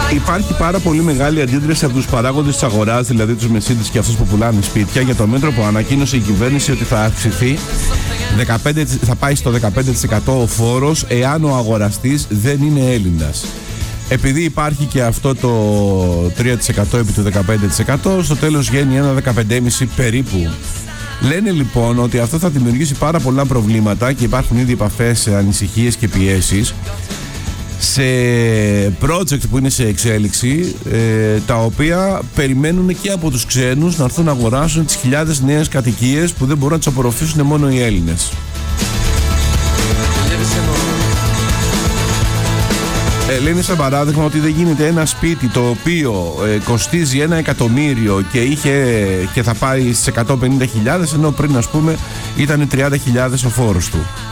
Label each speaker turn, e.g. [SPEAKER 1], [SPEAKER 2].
[SPEAKER 1] Υπάρχει πάρα πολύ μεγάλη αντίδραση από τους παράγοντες της αγοράς, δηλαδή τους μεσίτες και αυτούς που πουλάνε σπίτια, για το μέτρο που ανακοίνωσε η κυβέρνηση ότι θα αυξηθεί, θα πάει στο 15% ο φόρος εάν ο αγοραστής δεν είναι Έλληνας. Επειδή υπάρχει και αυτό το 3% επί του 15%, στο τέλος βγαίνει ένα 15,5% περίπου. Λένε λοιπόν ότι αυτό θα δημιουργήσει πάρα πολλά προβλήματα και υπάρχουν ήδη επαφές, ανησυχίες και πιέσεις σε project που είναι σε εξέλιξη, τα οποία περιμένουν και από τους ξένους να έρθουν να αγοράσουν τις χιλιάδες νέες κατοικίες που δεν μπορούν να τις απορροφήσουν μόνο οι Έλληνες. Λένε σαν παράδειγμα ότι δεν γίνεται ένα σπίτι το οποίο κοστίζει 1 εκατομμύριο και θα πάει στις 150.000, ενώ πριν ας πούμε ήταν 30.000 ο φόρος του.